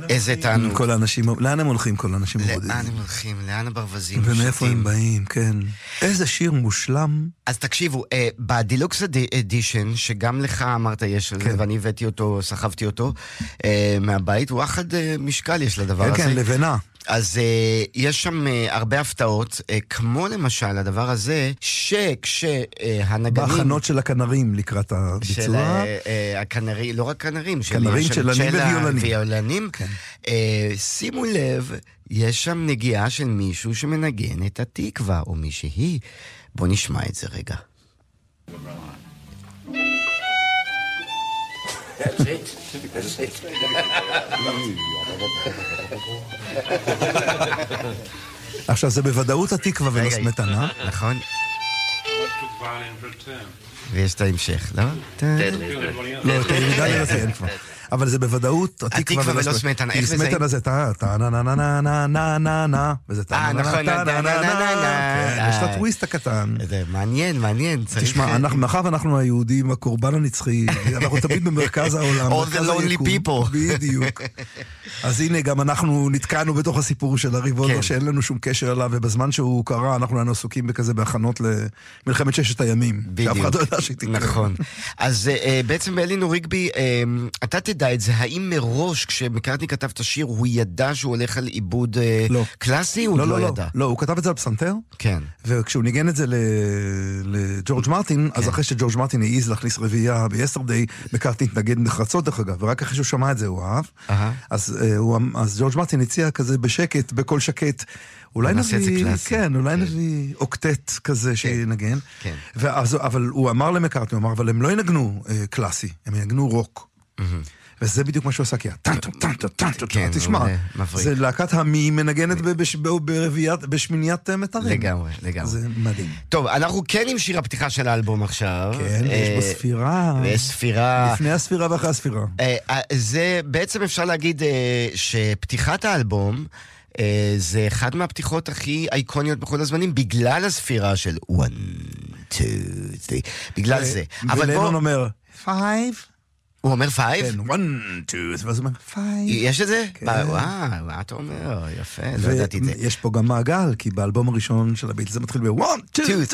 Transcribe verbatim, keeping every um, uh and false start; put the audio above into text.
איזה תענוג. כל האנשים, לאן הם הולכים כל האנשים הבודדים? לאן הם הולכים? לאן הברווזים? ומאיפה הם באים, כן. איזה שיר מושלם. אז תקשיבו, בדילוקס אדישן, שגם לך אמרת יש, ואני הבאתי אותו, סחבתי אותו מהבית, הוא אחד משקל יש לדבר הזה. כן, כן, לבנה. אז uh, יש שם uh, הרבה הפתעות, uh, כמו למשל הדבר הזה, שכשהנגנים... בהכנות של הכנרים לקראת הביצוע. של uh, uh, הכנרי, לא רק כנרים, כנרים, צ'לנים וויולנים. ויולנים. כן. Uh, שימו לב, יש שם נגיעה של מישהו שמנגן את התקווה, או מישהי. בוא נשמע את זה רגע. That's it. That's it. עכשיו זה בוודאות התקווה ולא סמטנה. נכון. ויש את ההמשך, לא? לא, את הירידה לרציין כבר. אבל זה בוודאות התקווה ולא סמטנה. כי סמטנה זה טה, טה, נה, נה, נה, נה, נה, נה, נה, נה, וזה טה, נה, נה, נה, נה, נה, נה, יש את הטוויסט הקטן. מעניין, מעניין. תשמע, מאחר ואנחנו היהודים, הקורבן הנצחי, אנחנו תמיד במרכז העולם. All the lonely people. בדיוק. אז הנה, גם אנחנו נתקענו בתוך הסיפור של הריבולבר, שאין לנו שום קשר אליו, ובזמן שהוא קרה, אנחנו היינו עסוקים בכזה בהכנות למלחמת ששת הימים. שאף אחד לא ידע שתקרה. נכון. אז בעצם באלינו ריגבי, אתה תדע את זה, האם מראש כשמקארטני כתב את השיר, הוא ידע שהוא הולך על עיבוד קלאסי? הוא לא ידע. לא, הוא כתב את זה על פסנתר. כן. וכשהוא ניגן את זה לג'ורג' מרטין, אז אחרי שג'ורג' מרטין העיז להכניס רביעייה ביסטרדיי, מקארטני התנגד נחרצות דרך אגב, ורק אחרי שהוא שמע את זה הוא אהב. אז ג'ורג' מרטין הציע כזה בשקט, בקול שקט, אולי נביא, כן, אולי נביא אוקטט כזה שינגן. אבל הוא אמר למקארטני, הוא אמר, אבל הם לא ינגנו קלאסי, הם ינגנו רוק. וזה בדיוק מה שהוא עשה, כי טנטו, טנטו, טנטו, תשמע, זה להקת המי מנגנת בשמיניית מטרים. לגמרי, לגמרי. זה מדהים. טוב, אנחנו כן עם שיר הפתיחה של האלבום עכשיו. כן, יש בו ספירה. ויש ספירה. לפני הספירה ואחרי הספירה. זה בעצם אפשר להגיד שפתיחת האלבום, זה אחד מהפתיחות הכי אייקוניות בכל הזמנים, בגלל הספירה של one, two, three, בגלל זה. ולנון אומר, five, הוא אומר פייב? כן, one, two, ואז הוא אומר פייב. יש את זה? וואו, מה אתה אומר? יפה, לא ידעתי את זה. יש פה גם מעגל, כי באלבום הראשון של הביטלס זה מתחיל ב-one, two,